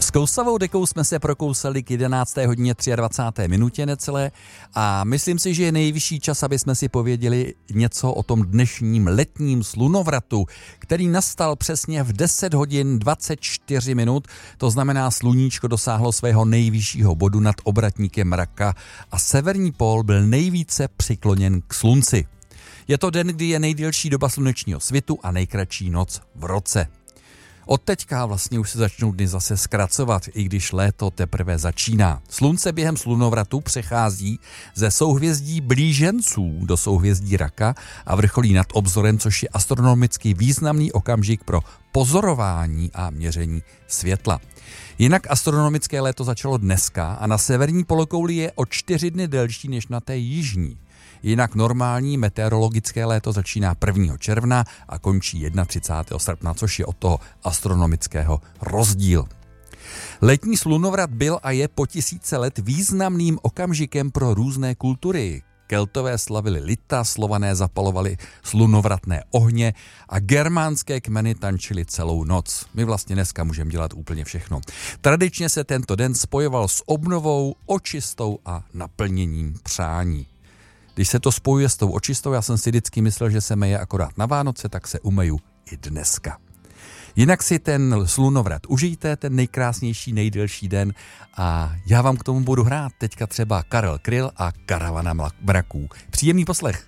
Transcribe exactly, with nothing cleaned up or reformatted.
S kousavou dekou jsme se prokousali k jedenácté hodině dvacáté třetí minutě necelé a myslím si, že je nejvyšší čas, aby jsme si pověděli něco o tom dnešním letním slunovratu, který nastal přesně v deset hodin dvacet čtyři minut, to znamená sluníčko dosáhlo svého nejvyššího bodu nad obratníkem Raka a severní pól byl nejvíce přikloněn k slunci. Je to den, kdy je nejdelší doba slunečního svitu a nejkratší noc v roce. Od teďka vlastně už se začnou dny zase zkracovat, i když léto teprve začíná. Slunce během slunovratu přechází ze souhvězdí Blíženců do souhvězdí Raka a vrcholí nad obzorem, což je astronomicky významný okamžik pro pozorování a měření světla. Jinak astronomické léto začalo dneska a na severní polokouli je o čtyři dny delší než na té jižní. Jinak normální meteorologické léto začíná prvního června a končí třicátého prvního srpna, což je od toho astronomického rozdíl. Letní slunovrat byl a je po tisíce let významným okamžikem pro různé kultury. Keltové slavili Lita, Slované zapalovali slunovratné ohně a germánské kmeny tančili celou noc. My vlastně dneska můžeme dělat úplně všechno. Tradičně se tento den spojoval s obnovou, očistou a naplněním přání. Když se to spojuje s tou očistou, já jsem si vždycky myslel, že se meje akorát na Vánoce, tak se umeju i dneska. Jinak si ten slunovrat užijte, ten nejkrásnější, nejdelší den a já vám k tomu budu hrát teďka třeba Karel Kryl a Karavana mraků. Příjemný poslech.